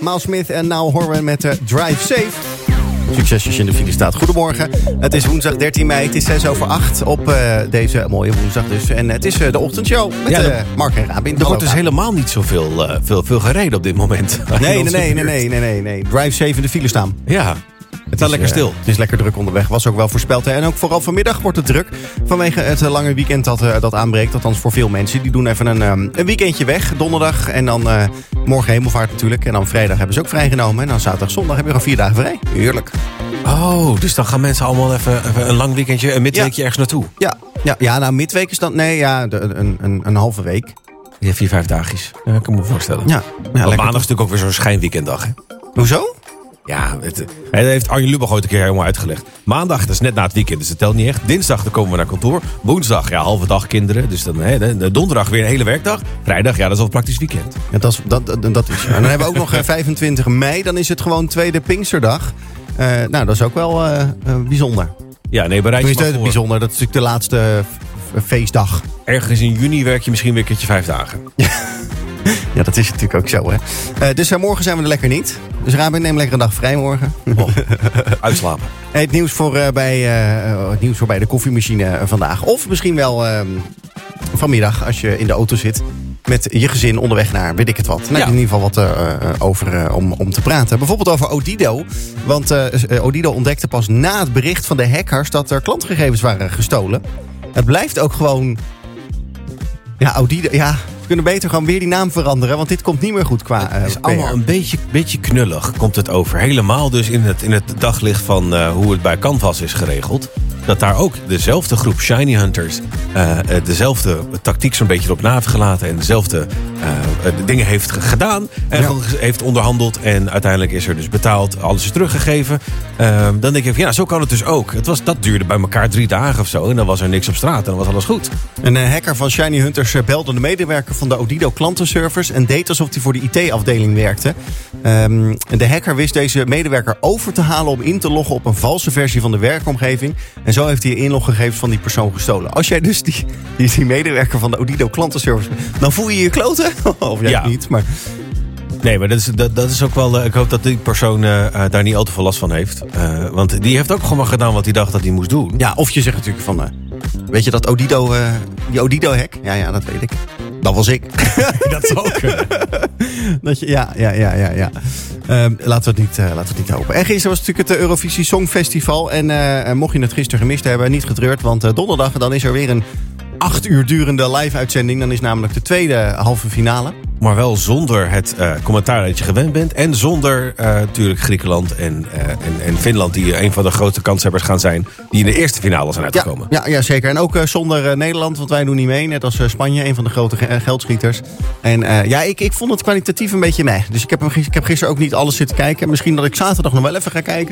Miles Smith en Now Horan met Drive Safe. Succes als je in de file staat. Goedemorgen. Het is woensdag 13 mei. Het is 6:08 op deze mooie woensdag dus. En het is de ochtendshow met Mark en Rabin. Er wordt dus helemaal niet zoveel veel gereden op dit moment. Nee. Drive Safe in de file staan. Ja. Het is lekker stil. Het is lekker druk onderweg. Was ook wel voorspeld. Hè? En ook vooral vanmiddag wordt het druk. Vanwege het lange weekend dat aanbreekt. Althans voor veel mensen. Die doen even een weekendje weg. Donderdag. En dan morgen hemelvaart natuurlijk. En dan vrijdag hebben ze ook vrijgenomen. En dan zaterdag, zondag heb je nog 4 dagen vrij. Heerlijk. Oh, dus dan gaan mensen allemaal even een lang weekendje, een midweekje ergens naartoe. Ja, nou midweek is dan... Nee, een halve week. Ja, 4-5 dagjes. Ja, ik kan me voorstellen. Ja, maandag is natuurlijk ook weer zo'n schijnweekenddag. Hè? Hoezo? Ja, dat heeft Arjen Lubach ooit een keer helemaal uitgelegd. Maandag, dat is net na het weekend, dus dat telt niet echt. Dinsdag, dan komen we naar kantoor. Woensdag, halve dag kinderen. Dus dan donderdag weer een hele werkdag. Vrijdag, dat is al praktisch weekend. Ja, dat is. En dan hebben we ook nog 25 mei. Dan is het gewoon tweede Pinksterdag. Nou, dat is ook wel bijzonder. Ja, nee, bereid je maar voor. Bijzonder, dat is natuurlijk de laatste feestdag. Ergens in juni werk je misschien weer een keertje 5 dagen. Ja, dat is natuurlijk ook zo, hè. Dus morgen zijn we er lekker niet. Dus Rabin, neem lekker een dag vrij morgen. Uitslapen. Het nieuws voor bij de koffiemachine vandaag. Of misschien wel vanmiddag als je in de auto zit met je gezin onderweg naar weet ik het wat. Nou, in ieder geval wat over om te praten. Bijvoorbeeld over Odido. Want Odido ontdekte pas na het bericht van de hackers dat er klantgegevens waren gestolen. Het blijft ook gewoon... Ja, Odido... Ja, we kunnen beter gewoon weer die naam veranderen. Want dit komt niet meer goed qua Het is allemaal een beetje knullig, komt het over. Helemaal dus in het daglicht van hoe het bij Canvas is geregeld. Dat daar ook dezelfde groep Shiny Hunters dezelfde tactiek zo'n beetje op na heeft gelaten. En dezelfde dingen heeft gedaan. En heeft onderhandeld. En uiteindelijk is er dus betaald. Alles is teruggegeven. Dan denk ik van zo kan het dus ook. Dat duurde bij elkaar 3 dagen of zo. En dan was er niks op straat. En dan was alles goed. Een hacker van Shiny Hunters belde de medewerker van de Odido klantenservice. En deed alsof hij voor de IT-afdeling werkte. De hacker wist deze medewerker over te halen om in te loggen op een valse versie van de werkomgeving. En zo heeft hij de inloggegevens van die persoon gestolen. Als jij dus die medewerker van de Odido klantenservice bent, dan voel je je kloten. Of niet, maar... Nee, maar dat is ook wel... ik hoop dat die persoon daar niet al te veel last van heeft. Want die heeft ook gewoon gedaan wat hij dacht dat hij moest doen. Ja, of je zegt natuurlijk van... weet je dat Odido... die Odido-hack? Ja, dat weet ik. Dat was ik. Dat zou ook kunnen. Ja. Laten we het niet hopen. En gisteren was natuurlijk het Eurovisie Songfestival. En mocht je het gisteren gemist hebben, niet getreurd. Want donderdag dan is er weer een 8 uur durende live-uitzending. Dan is namelijk de tweede halve finale. Maar wel zonder het commentaar dat je gewend bent. En zonder natuurlijk Griekenland en Finland, die een van de grootste kanshebbers gaan zijn, die in de eerste finale zijn uitgekomen. Ja, zeker. En ook zonder Nederland, want wij doen niet mee. Net als Spanje, een van de grote geldschieters. En ik vond het kwalitatief een beetje mee. Dus ik heb gisteren ook niet alles zitten kijken. Misschien dat ik zaterdag nog wel even ga kijken.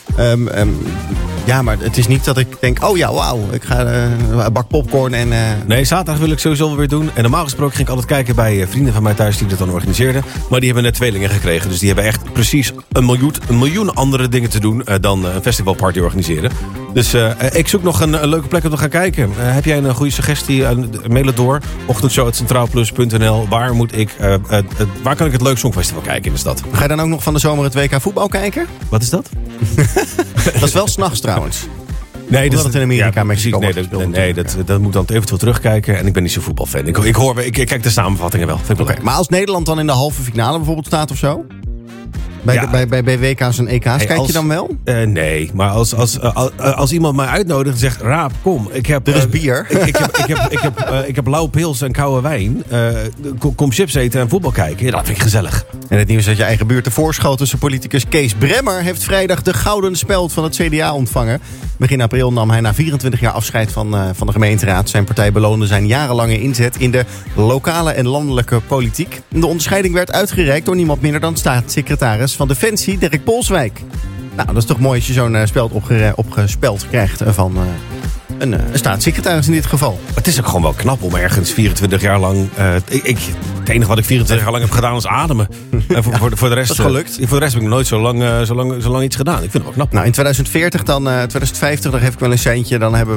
Maar het is niet dat ik denk, wauw, ik ga een bak popcorn en... Nee, zaterdag wil ik sowieso wel weer doen. En normaal gesproken ging ik altijd kijken bij vrienden van mij thuis die dat dan organiseerden. Maar die hebben net tweelingen gekregen. Dus die hebben echt precies een miljoen andere dingen te doen dan een festivalparty organiseren. Dus ik zoek nog een leuke plek om te gaan kijken. Heb jij een goede suggestie? Mail het door. ochtendshow@centraalplus.nl. Waar kan ik het leuk Songfestival kijken in de stad? Ga je dan ook nog van de zomer het WK voetbal kijken? Wat is dat? Dat is wel 's nachts trouwens. Nee, dat het in Amerika Mexico dat moet dan eventueel terugkijken. En ik ben niet zo'n voetbalfan. Ik kijk de samenvattingen wel. Maar als Nederland dan in de halve finale bijvoorbeeld staat of zo? Bij WK's en EK's, kijk je dan wel? Nee, maar als iemand mij uitnodigt en zegt... Raap, kom, er is bier. Ik heb lauwe pils en koude wijn. Kom chips eten en voetbal kijken. Ja, dat vind ik gezellig. En het nieuws dat je eigen buurt tevoor schoot tussen politicus Kees Bremmer... heeft vrijdag de gouden speld van het CDA ontvangen. Begin april nam hij na 24 jaar afscheid van de gemeenteraad. Zijn partij beloonde zijn jarenlange inzet in de lokale en landelijke politiek. De onderscheiding werd uitgereikt door niemand minder dan staatssecretaris van Defensie, Dirk Polswijk. Nou, dat is toch mooi als je zo'n speld opgespeld krijgt van een staatssecretaris in dit geval. Het is ook gewoon wel knap om ergens 24 jaar lang... het enige wat ik 24 jaar lang heb gedaan is ademen. En voor de rest... Dat is gelukt. Voor de rest heb ik nooit zo lang iets gedaan. Ik vind het wel knap. Nou, in 2050, dan geef ik wel een centje. Dan hebben